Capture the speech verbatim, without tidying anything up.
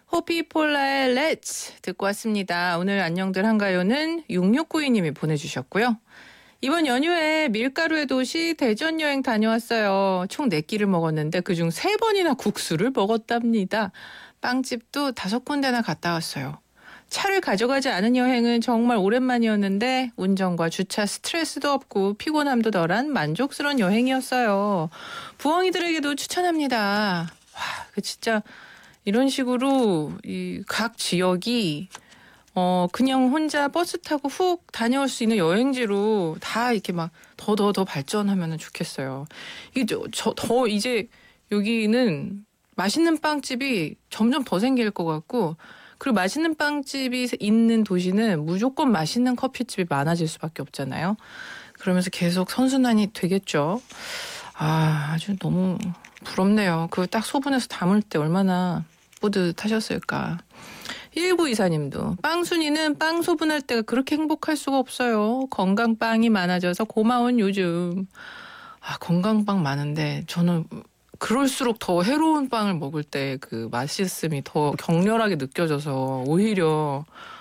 호피폴라의 렛츠 듣고 왔습니다. 오늘 안녕들 한가요는 육육구이 님이 보내주셨고요. 이번 연휴에 밀가루의 도시 대전 여행 다녀왔어요. 총 네 끼를 먹었는데 그중 세 번이나 국수를 먹었답니다. 빵집도 다섯 군데나 갔다 왔어요. 차를 가져가지 않은 여행은 정말 오랜만이었는데 운전과 주차 스트레스도 없고 피곤함도 덜한 만족스러운 여행이었어요. 부엉이들에게도 추천합니다. 와, 그 진짜 이런 식으로 이 각 지역이 어 그냥 혼자 버스 타고 훅 다녀올 수 있는 여행지로 다 이렇게 막 더 더 더 발전하면 좋겠어요. 이게 저, 저, 더 이제 여기는 맛있는 빵집이 점점 더 생길 것 같고, 그리고 맛있는 빵집이 있는 도시는 무조건 맛있는 커피집이 많아질 수밖에 없잖아요. 그러면서 계속 선순환이 되겠죠. 아, 아주 너무 부럽네요. 그 딱 소분해서 담을 때 얼마나 뿌듯하셨을까. 일구이사 님도 빵순이는 빵 소분할 때가 그렇게 행복할 수가 없어요. 건강빵이 많아져서 고마운 요즘. 아, 건강빵 많은데 저는 그럴수록 더 해로운 빵을 먹을 때 그 맛있음이 더 격렬하게 느껴져서 오히려